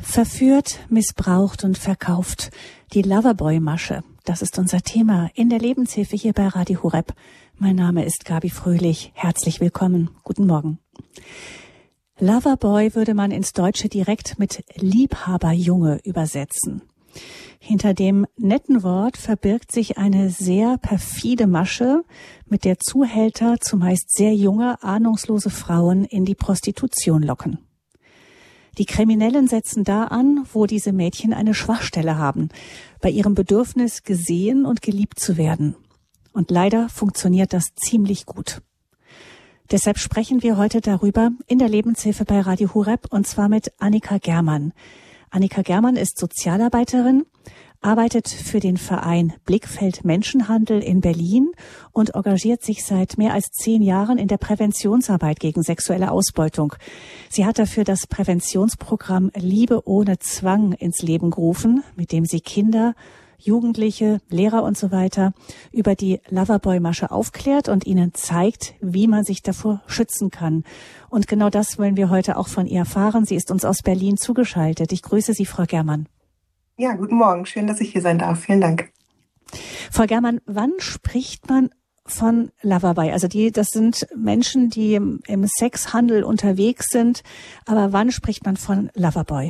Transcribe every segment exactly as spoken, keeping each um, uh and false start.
Verführt, missbraucht und verkauft. Die Loverboy-Masche. Das ist unser Thema in der Lebenshilfe hier bei Radio Horeb. Mein Name ist Gabi Fröhlich. Herzlich willkommen. Guten Morgen. Loverboy würde man ins Deutsche direkt mit Liebhaberjunge übersetzen. Hinter dem netten Wort verbirgt sich eine sehr perfide Masche, mit der Zuhälter zumeist sehr junge, ahnungslose Frauen in die Prostitution locken. Die Kriminellen setzen da an, wo diese Mädchen eine Schwachstelle haben, bei ihrem Bedürfnis gesehen und geliebt zu werden. Und leider funktioniert das ziemlich gut. Deshalb sprechen wir heute darüber in der Lebenshilfe bei Radio Horeb und zwar mit Annika Germann. Annika Germann ist Sozialarbeiterin, arbeitet für den Verein Blickfeld Menschenhandel in Berlin und engagiert sich seit mehr als zehn Jahren in der Präventionsarbeit gegen sexuelle Ausbeutung. Sie hat dafür das Präventionsprogramm Liebe ohne Zwang ins Leben gerufen, mit dem sie Kinder, Jugendliche, Lehrer und so weiter über die Loverboy-Masche aufklärt und ihnen zeigt, wie man sich davor schützen kann. Und genau das wollen wir heute auch von ihr erfahren. Sie ist uns aus Berlin zugeschaltet. Ich grüße Sie, Frau Germann. Ja, guten Morgen. Schön, dass ich hier sein darf. Vielen Dank. Frau Germann, wann spricht man von Loverboy? Also die, das sind Menschen, die im, im Sexhandel unterwegs sind. Aber wann spricht man von Loverboy?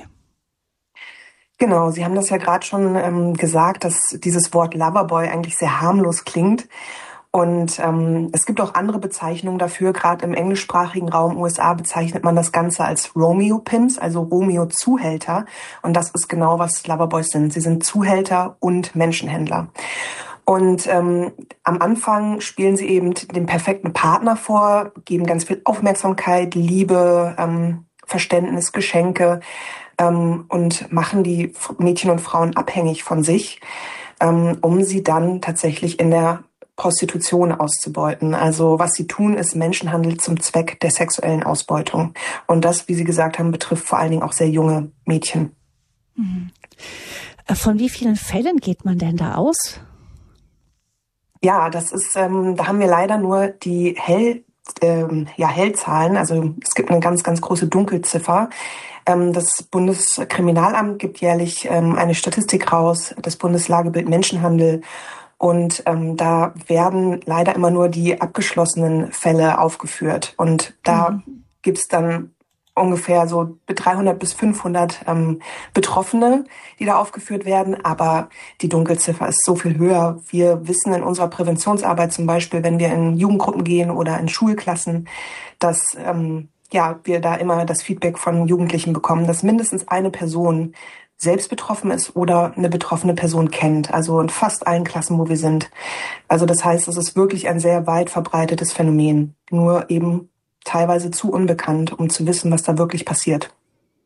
Genau, Sie haben das ja gerade schon ähm, gesagt, dass dieses Wort Loverboy eigentlich sehr harmlos klingt. Und ähm, es gibt auch andere Bezeichnungen dafür. Gerade im englischsprachigen Raum U S A bezeichnet man das Ganze als Romeo-Pimps, also Romeo-Zuhälter. Und das ist genau, was Loverboys sind. Sie sind Zuhälter und Menschenhändler. Und ähm, am Anfang spielen sie eben den perfekten Partner vor, geben ganz viel Aufmerksamkeit, Liebe, ähm, Verständnis, Geschenke ähm, und machen die Mädchen und Frauen abhängig von sich, ähm, um sie dann tatsächlich in der Prostitution auszubeuten. Also was sie tun, ist Menschenhandel zum Zweck der sexuellen Ausbeutung. Und das, wie Sie gesagt haben, betrifft vor allen Dingen auch sehr junge Mädchen. Mhm. Von wie vielen Fällen geht man denn da aus? Ja, das ist, ähm, da haben wir leider nur die Hell, ähm, ja, Hellzahlen. Also es gibt eine ganz, ganz große Dunkelziffer. Ähm, das Bundeskriminalamt gibt jährlich ähm, eine Statistik raus, das Bundeslagebild Menschenhandel. Und ähm, da werden leider immer nur die abgeschlossenen Fälle aufgeführt. Und da mhm. gibt's dann ungefähr so dreihundert bis fünfhundert ähm, Betroffene, die da aufgeführt werden. Aber die Dunkelziffer ist so viel höher. Wir wissen in unserer Präventionsarbeit zum Beispiel, wenn wir in Jugendgruppen gehen oder in Schulklassen, dass ähm, ja wir da immer das Feedback von Jugendlichen bekommen, dass mindestens eine Person selbst betroffen ist oder eine betroffene Person kennt. Also in fast allen Klassen, wo wir sind. Also das heißt, es ist wirklich ein sehr weit verbreitetes Phänomen. Nur eben teilweise zu unbekannt, um zu wissen, was da wirklich passiert.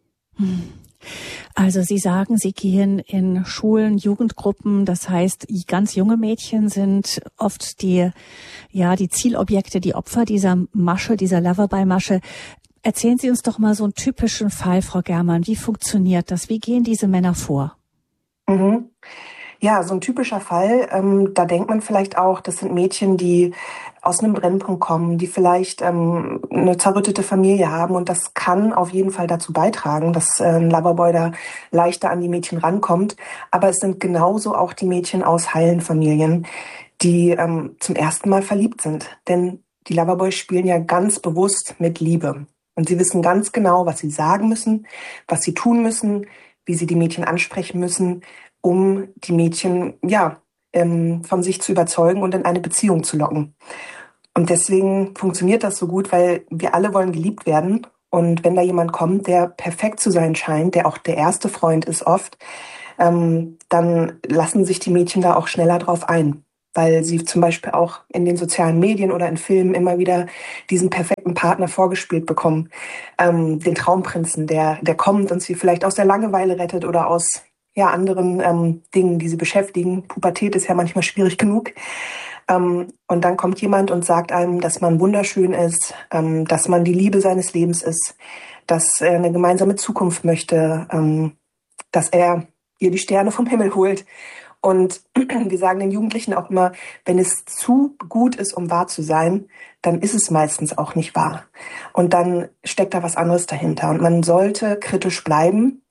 Also Sie sagen, Sie gehen in Schulen, Jugendgruppen. Das heißt, ganz junge Mädchen sind oft die, ja, die Zielobjekte, die Opfer dieser Masche, dieser Loverboy-Masche. Erzählen Sie uns doch mal so einen typischen Fall, Frau Germann. Wie funktioniert das? Wie gehen diese Männer vor? Mhm. Ja, so ein typischer Fall, ähm, da denkt man vielleicht auch, das sind Mädchen, die aus einem Brennpunkt kommen, die vielleicht ähm, eine zerrüttete Familie haben. Und das kann auf jeden Fall dazu beitragen, dass äh, ein Loverboy da leichter an die Mädchen rankommt. Aber es sind genauso auch die Mädchen aus heilen Familien, die ähm, zum ersten Mal verliebt sind. Denn die Loverboys spielen ja ganz bewusst mit Liebe. Und sie wissen ganz genau, was sie sagen müssen, was sie tun müssen, wie sie die Mädchen ansprechen müssen, um die Mädchen ja ähm, von sich zu überzeugen und in eine Beziehung zu locken. Und deswegen funktioniert das so gut, weil wir alle wollen geliebt werden. Und wenn da jemand kommt, der perfekt zu sein scheint, der auch der erste Freund ist oft, ähm, dann lassen sich die Mädchen da auch schneller drauf ein. Weil sie zum Beispiel auch in den sozialen Medien oder in Filmen immer wieder diesen perfekten Partner vorgespielt bekommen. Ähm, den Traumprinzen, der, der kommt und sie vielleicht aus der Langeweile rettet oder aus ja, anderen ähm, Dingen, die sie beschäftigen. Pubertät ist ja manchmal schwierig genug. Ähm, und dann kommt jemand und sagt einem, dass man wunderschön ist, ähm, dass man die Liebe seines Lebens ist, dass er eine gemeinsame Zukunft möchte, ähm, dass er ihr die Sterne vom Himmel holt. Und wir sagen den Jugendlichen auch immer, wenn es zu gut ist, um wahr zu sein, dann ist es meistens auch nicht wahr. Und dann steckt da was anderes dahinter. Und man sollte kritisch bleiben,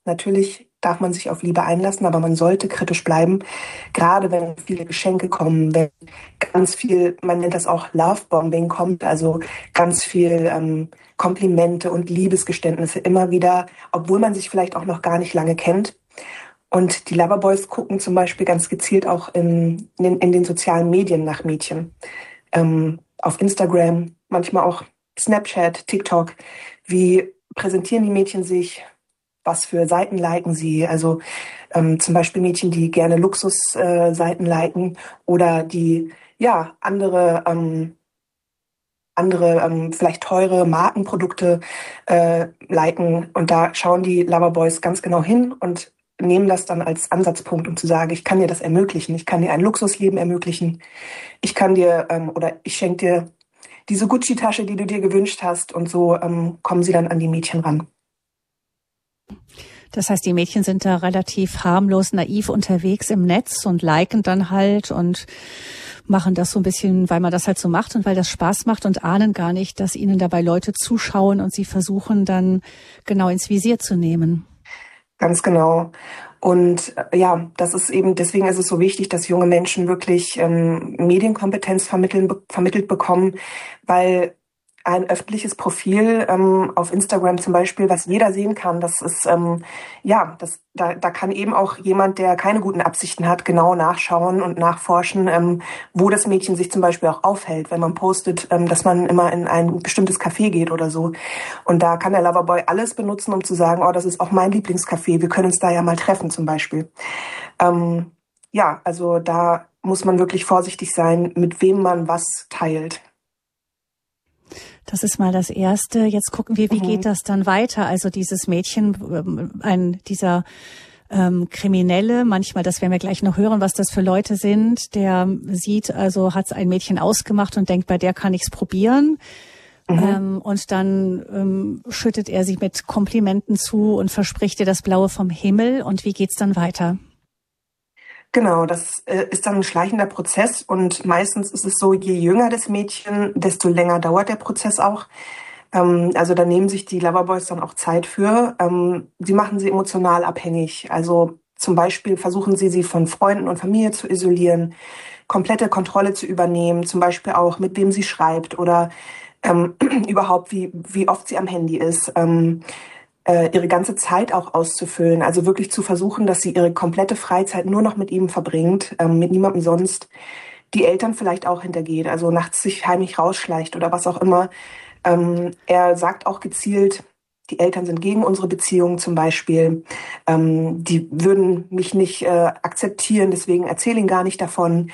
Natürlich darf man sich auf Liebe einlassen, aber man sollte kritisch bleiben, gerade wenn viele Geschenke kommen, wenn ganz viel, man nennt das auch Lovebombing kommt, also ganz viel ähm, Komplimente und Liebesgeständnisse immer wieder, obwohl man sich vielleicht auch noch gar nicht lange kennt. Und die Loverboys gucken zum Beispiel ganz gezielt auch in, in, den, in den sozialen Medien nach Mädchen. Ähm, auf Instagram, manchmal auch Snapchat, TikTok. Wie präsentieren die Mädchen sich? Was für Seiten liken sie? Also ähm, zum Beispiel Mädchen, die gerne Luxusseiten äh, liken oder die ja andere ähm, andere ähm, vielleicht teure Markenprodukte äh, liken. Und da schauen die Loverboys ganz genau hin und nehmen das dann als Ansatzpunkt, um zu sagen, ich kann dir das ermöglichen, ich kann dir ein Luxusleben ermöglichen, ich kann dir ähm, oder ich schenke dir diese Gucci-Tasche, die du dir gewünscht hast, und so ähm, kommen sie dann an die Mädchen ran. Das heißt, die Mädchen sind da relativ harmlos, naiv unterwegs im Netz und liken dann halt und machen das so ein bisschen, weil man das halt so macht und weil das Spaß macht und ahnen gar nicht, dass ihnen dabei Leute zuschauen und sie versuchen dann genau ins Visier zu nehmen. Ganz genau. Und äh, ja, das ist eben, deswegen ist es so wichtig, dass junge Menschen wirklich ähm, Medienkompetenz vermitteln, be- vermittelt bekommen, weil ein öffentliches Profil ähm, auf Instagram zum Beispiel, was jeder sehen kann, das ist, ähm, ja, das, da, da kann eben auch jemand, der keine guten Absichten hat, genau nachschauen und nachforschen, ähm, wo das Mädchen sich zum Beispiel auch aufhält, wenn man postet, ähm, dass man immer in ein bestimmtes Café geht oder so. Und da kann der Loverboy alles benutzen, um zu sagen, oh, das ist auch mein Lieblingscafé, wir können uns da ja mal treffen zum Beispiel. Ähm, ja, also da muss man wirklich vorsichtig sein, mit wem man was teilt. Das ist mal das Erste. Jetzt gucken wir, wie Mhm. geht das dann weiter? Also dieses Mädchen, ähm, ein dieser ähm, Kriminelle, manchmal, das werden wir gleich noch hören, was das für Leute sind, der sieht, also hat ein Mädchen ausgemacht und denkt, bei der kann ich's probieren. Mhm. Ähm, und dann ähm, schüttet er sie mit Komplimenten zu und verspricht ihr das Blaue vom Himmel. Und wie geht's dann weiter? Genau, das äh, ist dann ein schleichender Prozess und meistens ist es so, je jünger das Mädchen, desto länger dauert der Prozess auch. Ähm, also da nehmen sich die Loverboys dann auch Zeit für. Ähm, sie machen sie emotional abhängig. Also zum Beispiel versuchen sie, sie von Freunden und Familie zu isolieren, komplette Kontrolle zu übernehmen, zum Beispiel auch, mit wem sie schreibt oder ähm, überhaupt, wie, wie oft sie am Handy ist. Ähm, äh, ihre ganze Zeit auch auszufüllen. Also wirklich zu versuchen, dass sie ihre komplette Freizeit nur noch mit ihm verbringt, ähm, mit niemandem sonst. Die Eltern vielleicht auch hintergeht, also nachts sich heimlich rausschleicht oder was auch immer. Ähm, er sagt auch gezielt, die Eltern sind gegen unsere Beziehung zum Beispiel. Ähm, die würden mich nicht äh, akzeptieren, deswegen erzähle ihn gar nicht davon.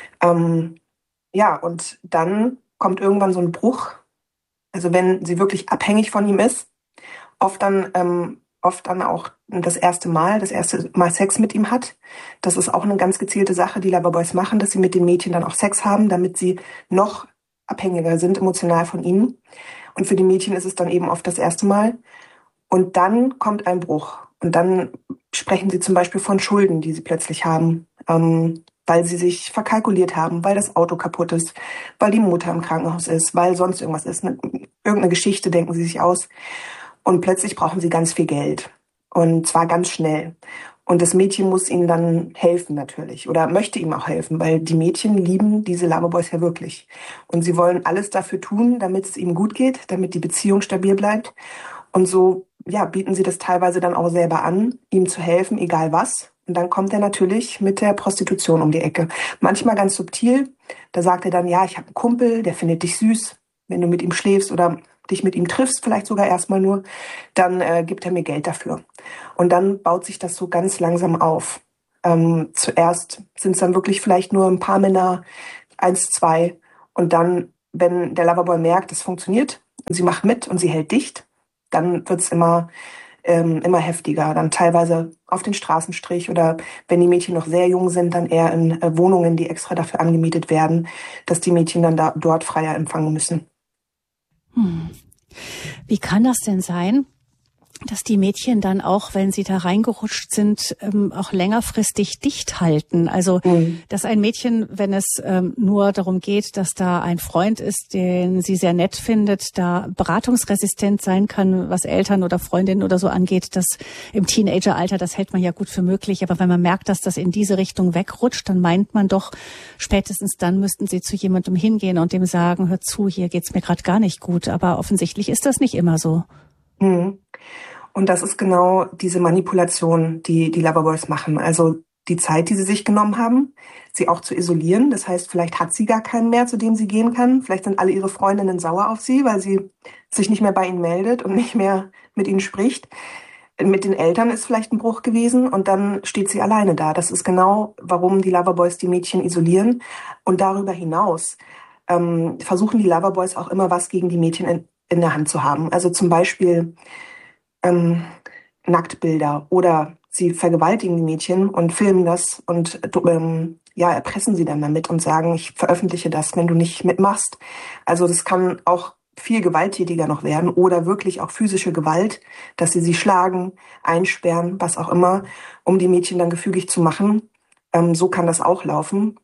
Ähm, ja, und dann kommt irgendwann so ein Bruch. Also wenn sie wirklich abhängig von ihm ist, oft dann, ähm, oft dann auch das erste Mal, das erste Mal Sex mit ihm hat. Das ist auch eine ganz gezielte Sache, die Loverboys machen, dass sie mit den Mädchen dann auch Sex haben, damit sie noch abhängiger sind emotional von ihnen. Und für die Mädchen ist es dann eben oft das erste Mal. Und dann kommt ein Bruch. Und dann sprechen sie zum Beispiel von Schulden, die sie plötzlich haben, ähm, weil sie sich verkalkuliert haben, weil das Auto kaputt ist, weil die Mutter im Krankenhaus ist, weil sonst irgendwas ist. Ne, irgendeine Geschichte denken sie sich aus. Und plötzlich brauchen sie ganz viel Geld. Und zwar ganz schnell. Und das Mädchen muss ihnen dann helfen natürlich oder möchte ihm auch helfen, weil die Mädchen lieben diese Loverboys ja wirklich. Und sie wollen alles dafür tun, damit es ihm gut geht, damit die Beziehung stabil bleibt. Und so ja, bieten sie das teilweise dann auch selber an, ihm zu helfen, egal was. Und dann kommt er natürlich mit der Prostitution um die Ecke. Manchmal ganz subtil. Da sagt er dann, ja, ich habe einen Kumpel, der findet dich süß. Wenn du mit ihm schläfst oder dich mit ihm triffst, vielleicht sogar erstmal nur, dann äh, gibt er mir Geld dafür. Und dann baut sich das so ganz langsam auf. Ähm, zuerst sind es dann wirklich vielleicht nur ein paar Männer, eins, zwei. Und dann, wenn der Loverboy merkt, es funktioniert, und sie macht mit und sie hält dicht, dann wird's immer, ähm, immer heftiger. Dann teilweise auf den Straßenstrich oder wenn die Mädchen noch sehr jung sind, dann eher in äh, Wohnungen, die extra dafür angemietet werden, dass die Mädchen dann da dort freier empfangen müssen. Hm. Wie kann das denn sein, dass die Mädchen dann auch, wenn sie da reingerutscht sind, ähm, auch längerfristig dicht halten. Also, mhm. dass ein Mädchen, wenn es ähm, nur darum geht, dass da ein Freund ist, den sie sehr nett findet, da beratungsresistent sein kann, was Eltern oder Freundinnen oder so angeht, das im Teenageralter, das hält man ja gut für möglich. Aber wenn man merkt, dass das in diese Richtung wegrutscht, dann meint man doch, spätestens dann müssten sie zu jemandem hingehen und dem sagen, hör zu, hier geht's mir gerade gar nicht gut. Aber offensichtlich ist das nicht immer so. Mhm. Und das ist genau diese Manipulation, die die Loverboys machen. Also die Zeit, die sie sich genommen haben, sie auch zu isolieren. Das heißt, vielleicht hat sie gar keinen mehr, zu dem sie gehen kann. Vielleicht sind alle ihre Freundinnen sauer auf sie, weil sie sich nicht mehr bei ihnen meldet und nicht mehr mit ihnen spricht. Mit den Eltern ist vielleicht ein Bruch gewesen und dann steht sie alleine da. Das ist genau, warum die Loverboys die Mädchen isolieren. Und darüber hinaus ähm, versuchen die Loverboys auch immer was gegen die Mädchen in, in der Hand zu haben. Also zum Beispiel Ähm, Nacktbilder oder sie vergewaltigen die Mädchen und filmen das und ähm, ja, erpressen sie dann damit und sagen, ich veröffentliche das, wenn du nicht mitmachst. Also das kann auch viel gewalttätiger noch werden oder wirklich auch physische Gewalt, dass sie sie schlagen, einsperren, was auch immer, um die Mädchen dann gefügig zu machen. Ähm, so kann das auch laufen.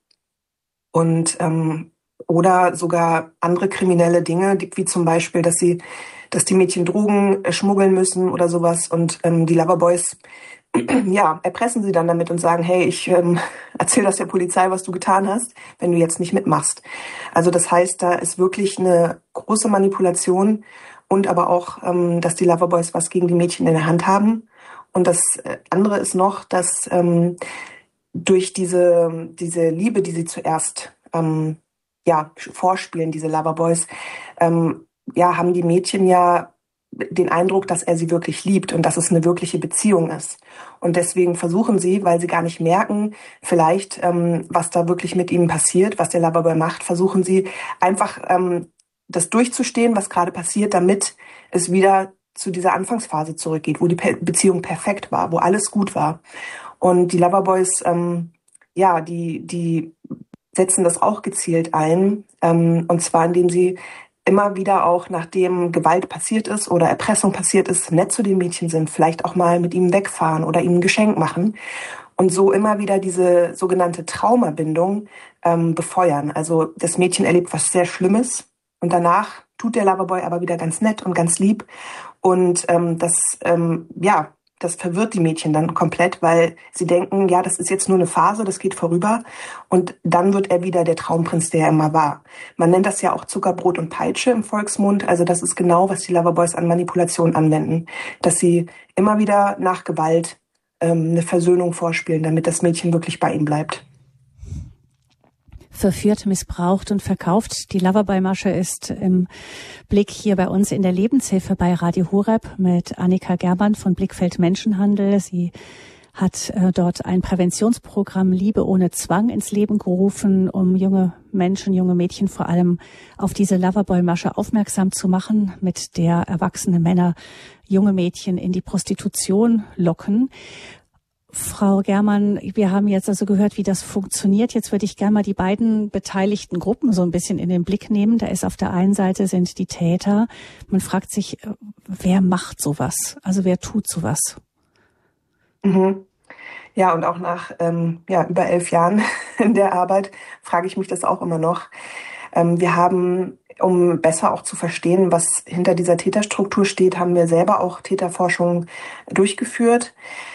Und ähm, oder sogar andere kriminelle Dinge, die, wie zum Beispiel, dass sie, dass die Mädchen Drogen äh, schmuggeln müssen oder sowas und ähm, die Loverboys ja, erpressen sie dann damit und sagen, hey, ich ähm, erzähl das der Polizei, was du getan hast, wenn du jetzt nicht mitmachst. Also das heißt, da ist wirklich eine große Manipulation und aber auch, ähm, dass die Loverboys was gegen die Mädchen in der Hand haben. Und das äh, andere ist noch, dass ähm, durch diese diese Liebe, die sie zuerst ähm, ja vorspielen, diese Loverboys, ähm, ja haben die Mädchen ja den Eindruck, dass er sie wirklich liebt und dass es eine wirkliche Beziehung ist. Und deswegen versuchen sie, weil sie gar nicht merken, vielleicht, ähm, was da wirklich mit ihnen passiert, was der Loverboy macht, versuchen sie einfach ähm, das durchzustehen, was gerade passiert, damit es wieder zu dieser Anfangsphase zurückgeht, wo die Pe- Beziehung perfekt war, wo alles gut war. Und die Loverboys, ähm, ja, die, die setzen das auch gezielt ein, ähm, und zwar indem sie immer wieder auch, nachdem Gewalt passiert ist oder Erpressung passiert ist, nett zu den Mädchen sind, vielleicht auch mal mit ihnen wegfahren oder ihnen ein Geschenk machen und so immer wieder diese sogenannte Traumabindung ähm, befeuern. Also das Mädchen erlebt was sehr Schlimmes und danach tut der Loverboy aber wieder ganz nett und ganz lieb und ähm, das, ähm, ja, das verwirrt die Mädchen dann komplett, weil sie denken, ja, das ist jetzt nur eine Phase, das geht vorüber und dann wird er wieder der Traumprinz, der er immer war. Man nennt das ja auch Zuckerbrot und Peitsche im Volksmund, also das ist genau, was die Loverboys an Manipulation anwenden, dass sie immer wieder nach Gewalt ähm, eine Versöhnung vorspielen, damit das Mädchen wirklich bei ihnen bleibt. Verführt, missbraucht und verkauft. Die Loverboy-Masche ist im Blick hier bei uns in der Lebenshilfe bei Radio Horeb mit Annika Germann von Blickfeld Menschenhandel. Sie hat äh, dort ein Präventionsprogramm Liebe ohne Zwang ins Leben gerufen, um junge Menschen, junge Mädchen vor allem auf diese Loverboy-Masche aufmerksam zu machen, mit der erwachsene Männer junge Mädchen in die Prostitution locken. Frau Germann, wir haben jetzt also gehört, wie das funktioniert. Jetzt würde ich gerne mal die beiden beteiligten Gruppen so ein bisschen in den Blick nehmen. Da ist auf der einen Seite sind die Täter. Man fragt sich, wer macht sowas? Also wer tut sowas? Mhm. Ja, und auch nach ähm, ja, über elf Jahren in der Arbeit frage ich mich das auch immer noch. Ähm, wir haben, um besser auch zu verstehen, was hinter dieser Täterstruktur steht, haben wir selber auch Täterforschung durchgeführt.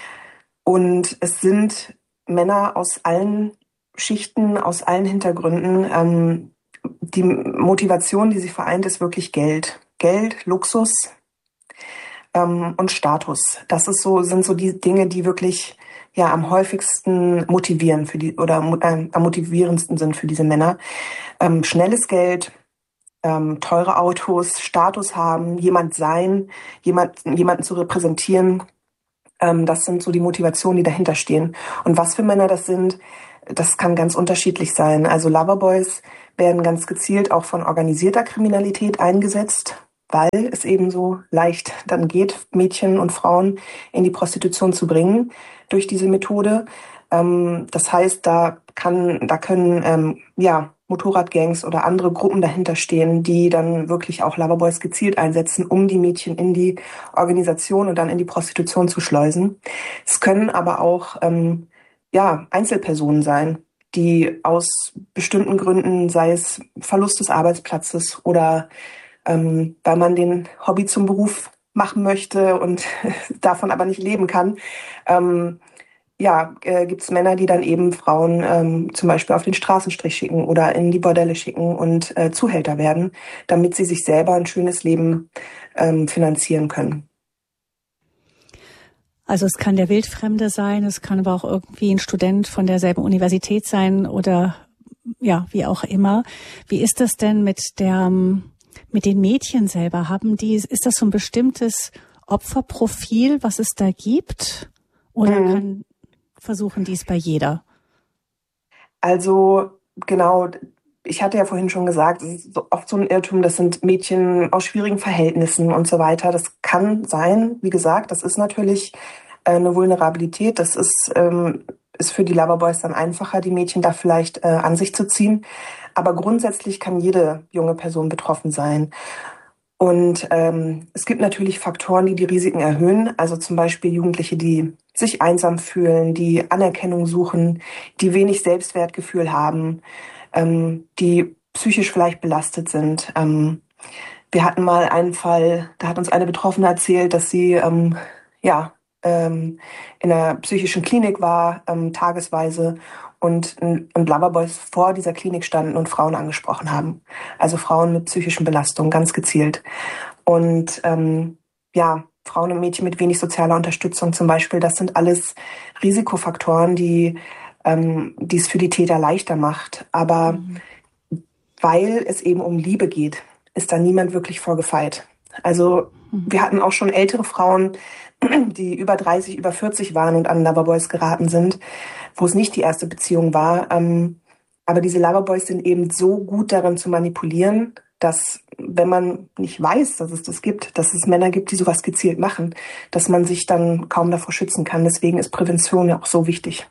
Und es sind Männer aus allen Schichten, aus allen Hintergründen. Ähm, die Motivation, die sie vereint, ist wirklich Geld. Geld, Luxus ähm, und Status. Das ist so, sind so die Dinge, die wirklich ja am häufigsten motivieren für die oder äh, am motivierendsten sind für diese Männer. Ähm, schnelles Geld, ähm, teure Autos, Status haben, jemand sein, jemand, jemanden zu repräsentieren. Das sind so die Motivationen, die dahinter stehen. Und was für Männer das sind, das kann ganz unterschiedlich sein. Also Loverboys werden ganz gezielt auch von organisierter Kriminalität eingesetzt, weil es eben so leicht dann geht, Mädchen und Frauen in die Prostitution zu bringen durch diese Methode. Das heißt, da kann, da können, ja, Motorradgangs oder andere Gruppen dahinter stehen, die dann wirklich auch Loverboys gezielt einsetzen, um die Mädchen in die Organisation und dann in die Prostitution zu schleusen. Es können aber auch ähm, ja, Einzelpersonen sein, die aus bestimmten Gründen, sei es Verlust des Arbeitsplatzes oder ähm, weil man den Hobby zum Beruf machen möchte und davon aber nicht leben kann, ähm, ja, äh, gibt es Männer, die dann eben Frauen ähm, zum Beispiel auf den Straßenstrich schicken oder in die Bordelle schicken und äh, Zuhälter werden, damit sie sich selber ein schönes Leben ähm, finanzieren können. Also es kann der Wildfremde sein, es kann aber auch irgendwie ein Student von derselben Universität sein oder ja, wie auch immer. Wie ist das denn mit der, mit den Mädchen selber? Haben die, ist das so ein bestimmtes Opferprofil, was es da gibt? Oder mhm. kann versuchen die es bei jeder? Also genau, ich hatte ja vorhin schon gesagt, es ist oft so ein Irrtum, das sind Mädchen aus schwierigen Verhältnissen und so weiter. Das kann sein, wie gesagt, das ist natürlich eine Vulnerabilität. Das ist, ähm, ist für die Loverboys dann einfacher, die Mädchen da vielleicht äh, an sich zu ziehen. Aber grundsätzlich kann jede junge Person betroffen sein. Und ähm, es gibt natürlich Faktoren, die die Risiken erhöhen. Also zum Beispiel Jugendliche, die sich einsam fühlen, die Anerkennung suchen, die wenig Selbstwertgefühl haben, ähm, die psychisch vielleicht belastet sind. Ähm, wir hatten mal einen Fall, da hat uns eine Betroffene erzählt, dass sie ähm, ja ähm, in einer psychischen Klinik war, ähm, tagesweise, und, und Loverboys vor dieser Klinik standen und Frauen angesprochen haben. Also Frauen mit psychischen Belastungen, ganz gezielt. Und ähm, ja, Frauen und Mädchen mit wenig sozialer Unterstützung zum Beispiel, das sind alles Risikofaktoren, die ähm, die es für die Täter leichter macht. Aber mhm. weil es eben um Liebe geht, ist da niemand wirklich vorgefeit. Also mhm. wir hatten auch schon ältere Frauen, die über dreißig, über vierzig waren und an Loverboys geraten sind, wo es nicht die erste Beziehung war. Ähm, aber diese Loverboys sind eben so gut darin zu manipulieren, dass, wenn man nicht weiß, dass es das gibt, dass es Männer gibt, die sowas gezielt machen, dass man sich dann kaum davor schützen kann. Deswegen ist Prävention ja auch so wichtig.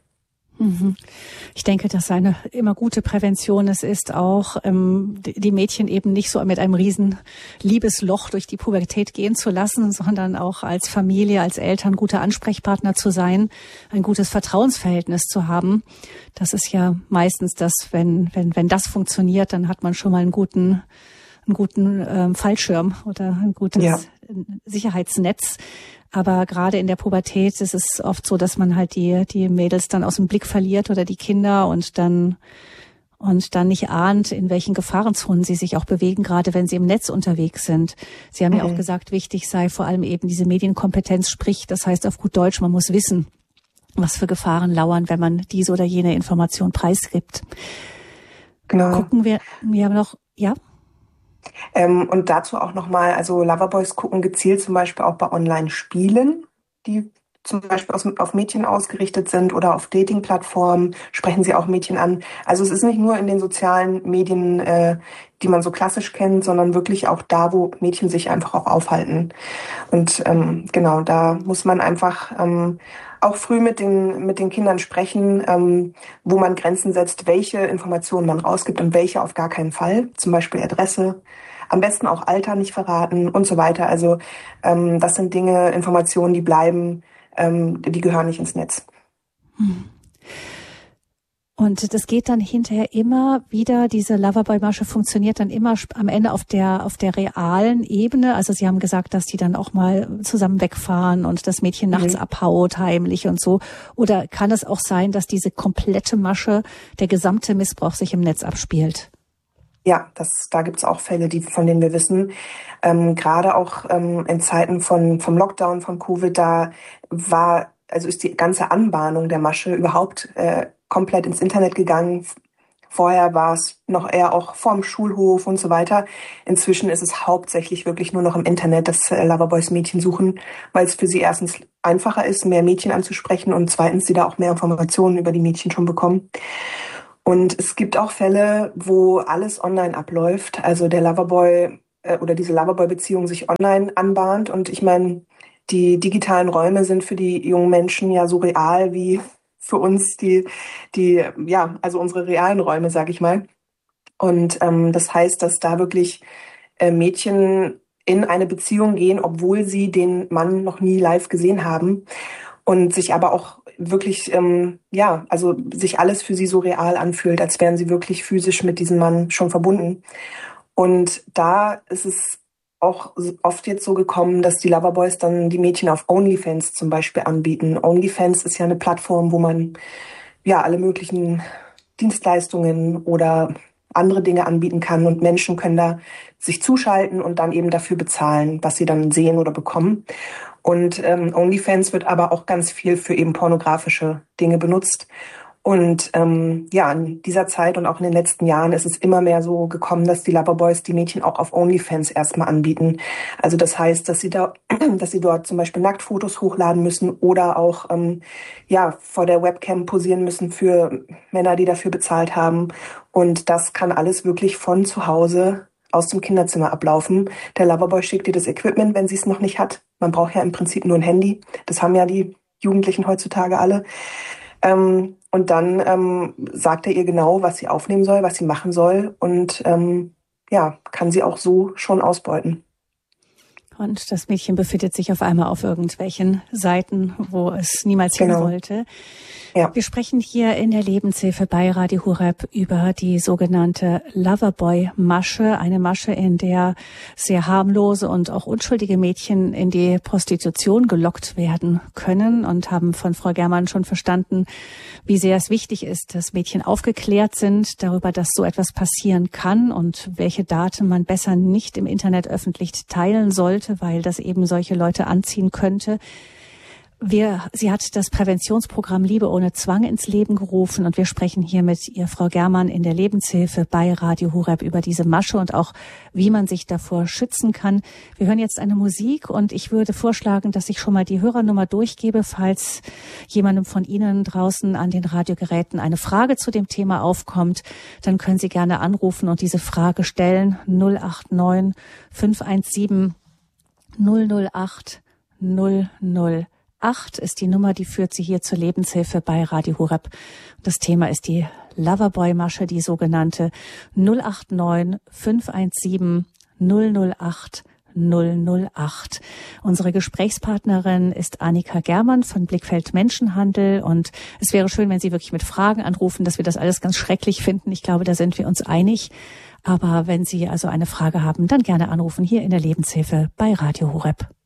Ich denke, dass eine immer gute Prävention es ist, auch ähm, die Mädchen eben nicht so mit einem riesen Liebesloch durch die Pubertät gehen zu lassen, sondern auch als Familie, als Eltern gute Ansprechpartner zu sein, ein gutes Vertrauensverhältnis zu haben. Das ist ja meistens das, wenn wenn wenn das funktioniert, dann hat man schon mal einen guten einen guten ähm, Fallschirm oder ein gutes ja. Sicherheitsnetz. Aber gerade in der Pubertät ist es oft so, dass man halt die die Mädels dann aus dem Blick verliert oder die Kinder und dann und dann nicht ahnt, in welchen Gefahrenzonen sie sich auch bewegen, gerade wenn sie im Netz unterwegs sind. Sie haben mhm. ja auch gesagt, wichtig sei vor allem eben diese Medienkompetenz, sprich, das heißt auf gut Deutsch, man muss wissen, was für Gefahren lauern, wenn man diese oder jene Information preisgibt. Genau. Gucken wir, wir haben noch, ja? Ähm, und dazu auch nochmal, also Loverboys gucken gezielt zum Beispiel auch bei Online-Spielen, die zum Beispiel aus, auf Mädchen ausgerichtet sind, oder auf Dating-Plattformen sprechen sie auch Mädchen an. Also es ist nicht nur in den sozialen Medien, äh, die man so klassisch kennt, sondern wirklich auch da, wo Mädchen sich einfach auch aufhalten. Und ähm, genau, da muss man einfach ähm, auch früh mit den mit den Kindern sprechen, ähm, wo man Grenzen setzt, welche Informationen man rausgibt und welche auf gar keinen Fall. Zum Beispiel Adresse, am besten auch Alter nicht verraten und so weiter. Also ähm, das sind Dinge, Informationen, die bleiben, ähm, die gehören nicht ins Netz. Hm. Und das geht dann hinterher immer wieder, diese Loverboy-Masche funktioniert dann immer am Ende auf der auf der realen Ebene. Also Sie haben gesagt, dass die dann auch mal zusammen wegfahren und das Mädchen nachts mhm. abhaut, heimlich und so. Oder kann es auch sein, dass diese komplette Masche, der gesamte Missbrauch sich im Netz abspielt? Ja, das, da gibt's auch Fälle, die, von denen wir wissen. Ähm, gerade auch ähm, in Zeiten von vom Lockdown, von Covid, da war, also ist die ganze Anbahnung der Masche überhaupt äh, komplett ins Internet gegangen. Vorher war es noch eher auch vorm Schulhof und so weiter. Inzwischen ist es hauptsächlich wirklich nur noch im Internet, dass äh, Loverboys Mädchen suchen, weil es für sie erstens einfacher ist, mehr Mädchen anzusprechen, und zweitens sie da auch mehr Informationen über die Mädchen schon bekommen. Und es gibt auch Fälle, wo alles online abläuft. Also der Loverboy äh, oder diese Loverboy-Beziehung sich online anbahnt. Und ich meine, die digitalen Räume sind für die jungen Menschen ja so real wie für uns die, die, ja, also unsere realen Räume, sag ich mal. Und ähm, das heißt, dass da wirklich äh, Mädchen in eine Beziehung gehen, obwohl sie den Mann noch nie live gesehen haben und sich aber auch wirklich, ähm, ja, also sich alles für sie so real anfühlt, als wären sie wirklich physisch mit diesem Mann schon verbunden. Und da ist es auch oft jetzt so gekommen, dass die Loverboys dann die Mädchen auf OnlyFans zum Beispiel anbieten. OnlyFans ist ja eine Plattform, wo man ja alle möglichen Dienstleistungen oder andere Dinge anbieten kann und Menschen können da sich zuschalten und dann eben dafür bezahlen, was sie dann sehen oder bekommen. Und ähm, OnlyFans wird aber auch ganz viel für eben pornografische Dinge benutzt. Und ähm, ja, in dieser Zeit und auch in den letzten Jahren ist es immer mehr so gekommen, dass die Loverboys die Mädchen auch auf OnlyFans erstmal anbieten. Also das heißt, dass sie da, dass sie dort zum Beispiel Nacktfotos hochladen müssen oder auch ähm, ja vor der Webcam posieren müssen für Männer, die dafür bezahlt haben. Und das kann alles wirklich von zu Hause aus dem Kinderzimmer ablaufen. Der Loverboy schickt ihr das Equipment, wenn sie es noch nicht hat. Man braucht ja im Prinzip nur ein Handy. Das haben ja die Jugendlichen heutzutage alle. Ähm, und dann ähm, sagt er ihr genau, was sie aufnehmen soll, was sie machen soll und ähm, ja, kann sie auch so schon ausbeuten. Und das Mädchen befindet sich auf einmal auf irgendwelchen Seiten, wo es niemals hin Genau. wollte. Ja. Wir sprechen hier in der Lebenshilfe bei Radio Horeb über die sogenannte Loverboy-Masche. Eine Masche, in der sehr harmlose und auch unschuldige Mädchen in die Prostitution gelockt werden können, und haben von Frau Germann schon verstanden, wie sehr es wichtig ist, dass Mädchen aufgeklärt sind darüber, dass so etwas passieren kann und welche Daten man besser nicht im Internet öffentlich teilen sollte, weil das eben solche Leute anziehen könnte. Wir, sie hat das Präventionsprogramm Liebe ohne Zwang ins Leben gerufen, und wir sprechen hier mit ihr, Frau Germann, in der Lebenshilfe bei Radio Horeb über diese Masche und auch, wie man sich davor schützen kann. Wir hören jetzt eine Musik, und ich würde vorschlagen, dass ich schon mal die Hörernummer durchgebe, falls jemandem von Ihnen draußen an den Radiogeräten eine Frage zu dem Thema aufkommt. Dann können Sie gerne anrufen und diese Frage stellen. null acht neun fünf eins sieben null null acht null null acht ist die Nummer, die führt Sie hier zur Lebenshilfe bei Radio Horeb. Das Thema ist die Loverboy-Masche, die sogenannte. null acht neun fünf eins sieben null null acht null null acht. Unsere Gesprächspartnerin ist Annika Germann von Blickfeld Menschenhandel, und es wäre schön, wenn Sie wirklich mit Fragen anrufen, dass wir das alles ganz schrecklich finden. Ich glaube, da sind wir uns einig. Aber wenn Sie also eine Frage haben, dann gerne anrufen hier in der Lebenshilfe bei Radio Horeb.